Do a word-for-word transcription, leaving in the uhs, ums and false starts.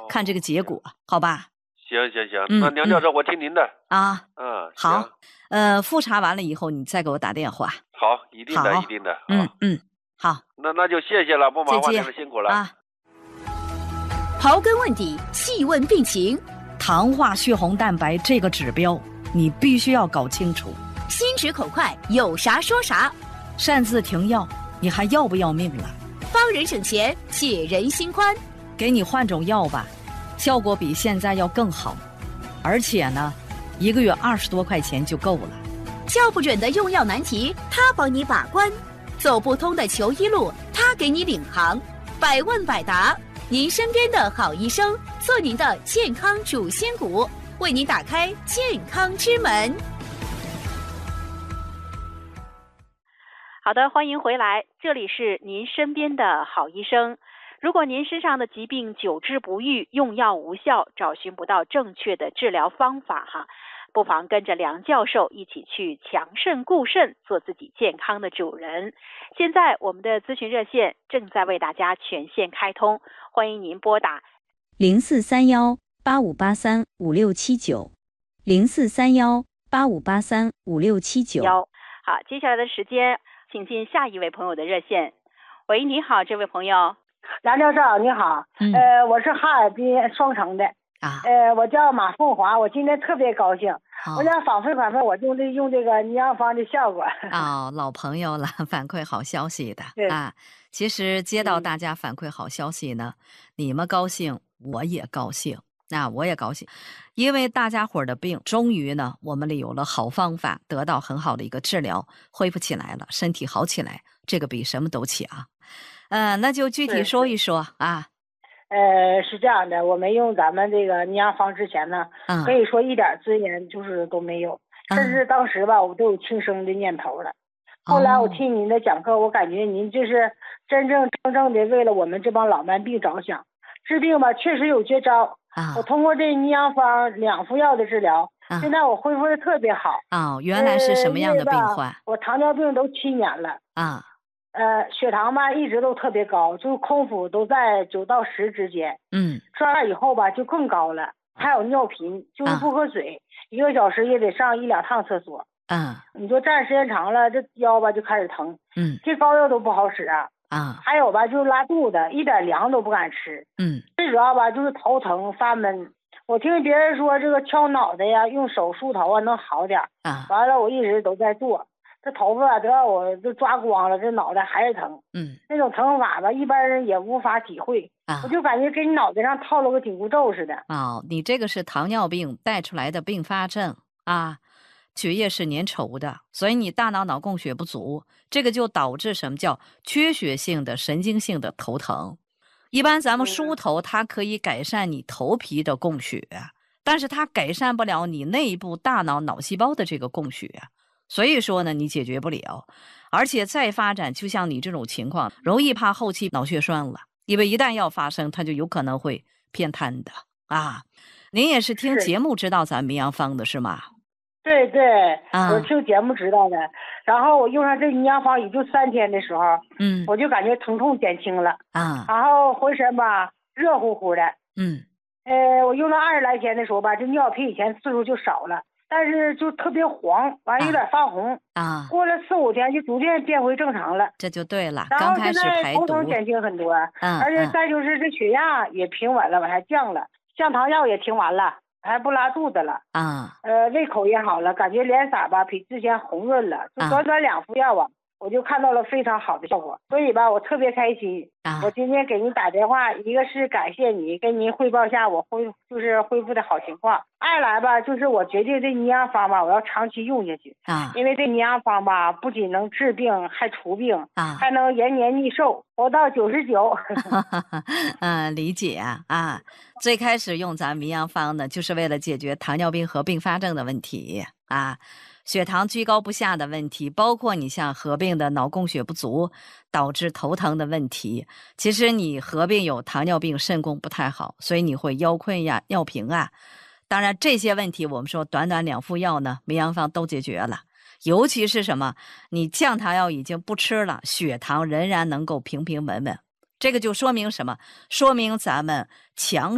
看这个结果，好吧？ 行行行， 嗯那娘教授我听您的啊。 嗯， 好， 行呃，复查完了以后你再给我打电话。 好，一定的好一定的，好， 嗯嗯，好， 那那就谢谢了，不麻再见烦您了，辛苦了。 啊。 刨根问底，细问病情， 糖化血红蛋白这个指标你必须要搞清楚。 心直口快，有啥说啥。 擅自停药，你还要不要命了？ 帮人省钱，解人心宽。 给你换种药吧，效果比现在要更好，而且呢，一个月二十多块钱就够了。 叫不准的用药难题，他帮你把关；走不通的求医路，他给你领航。百问百答，您身边的好医生，做您的健康主心骨，为您打开健康之门。 好的，欢迎回来，这里是您身边的好医生。如果您身上的疾病久治不愈，用药无效，找寻不到正确的治疗方法哈，不妨跟着梁教授一起去强肾固肾，做自己健康的主人。现在我们的咨询热线正在为大家全线开通，欢迎您拨打零四三幺八五八三五六七九零四三幺八五八三五六七九。 好，接下来的时间，请进下一位朋友的热线。喂，你好，这位朋友。 梁教授你好， 嗯、 呃，我是哈尔滨双城的， 啊， 呃，我叫马凤华，我今天特别高兴， 哦、 我想反馈反馈我用这用这个尼昂方的效果。 哦，老朋友了，反馈好消息的啊。其实接到大家反馈好消息呢，嗯、你们高兴，我也高兴，那、啊、我也高兴，因为大家伙的病终于呢，我们里有了好方法，得到很好的一个治疗，恢复起来了，身体好起来，这个比什么都强。呃，那就具体说一说啊。 呃，是这样的，我们用咱们这个尼昂方之前呢，嗯、可以说一点资源就是都没有，嗯、甚至当时吧，我都有轻生的念头了。嗯、后来我听您的讲课，我感觉您就是真正真正的为了我们这帮老慢病着想，治病吧确实有绝招。啊、我通过这尼昂方两副药的治疗，啊、现在我恢复的特别好。 哦，原来是什么样的病患？呃、 我糖尿病都七年了。 啊。 呃，血糖吧一直都特别高，就是空腹都在九到十之间。 嗯， 吃完以后吧就更高了，还有尿频，就是不喝水，啊、一个小时也得上一两趟厕所。 啊， 你说站时间长了，这腰吧就开始疼。 嗯， 这膏药都不好使啊。 啊， 还有吧就是拉肚子，一点凉都不敢吃。 嗯， 最主要吧就是头疼发闷。我听别人说这个敲脑袋呀，用手梳头啊能好点。 啊， 完了我一直都在做。这头发得让我都抓光了，这脑袋还是疼。 嗯， 那种疼法吧，一般人也无法体会。啊，我就感觉给你脑袋上套了个紧箍咒似的。 哦，你这个是糖尿病带出来的并发症啊，血液是粘稠的，所以你大脑脑供血不足，这个就导致什么叫缺血性的神经性的头疼。一般咱们梳头，它可以改善你头皮的供血，但是它改善不了你内部大脑脑细胞的这个供血。所以说呢，你解决不了，而且再发展，就像你这种情况，容易怕后期脑血栓了，因为一旦要发生，它就有可能会偏瘫的啊。您也是听节目知道咱民阳方的是吗？ 对对， 啊、 我听节目知道的。然后我用上这民阳方也就三天的时候， 嗯， 我就感觉疼痛减轻了啊， 然后浑身吧热乎乎的， 嗯， 呃，我用了二十来天的时候吧，这尿比以前次数就少了。但是就特别黄，完有点发红啊。 过了四五天就逐渐变回正常了， 这就对了。 然后现在头疼减轻很多， 嗯， 而且再就是这血压也平稳了，往下降了，降糖药也停完了，还不拉肚子了啊。 呃，胃口也好了，感觉脸色吧比之前红润了，就短短两副药啊。我就看到了非常好的效果，所以吧，我特别开心。 啊、 我今天给您打电话，一个是感谢你，跟您汇报一下我恢就是恢复的好情况。二来吧，就是我决定这尼昂方吧，我要长期用下去啊， 因为这尼昂方吧，不仅能治病，还除病啊， 还能延年益寿，活到九十九。 嗯，理解啊啊！最开始用咱民阳方呢，就是为了解决糖尿病和并发症的问题啊。血糖居高不下的问题，包括你像合并的脑供血不足导致头疼的问题，其实你合并有糖尿病肾供不太好，所以你会腰困呀尿频啊。当然这些问题我们说短短两副药呢，民阳方都解决了。尤其是什么，你降糖药已经不吃了，血糖仍然能够平平稳稳，这个就说明什么？说明咱们强